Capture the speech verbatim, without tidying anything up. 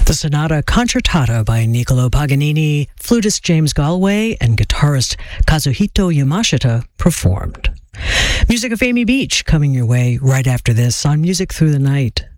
The Sonata Concertata by Niccolo Paganini, flutist James Galway, and guitarist Kazuhito Yamashita performed. Music of Amy Beach coming your way right after this on Music Through the Night.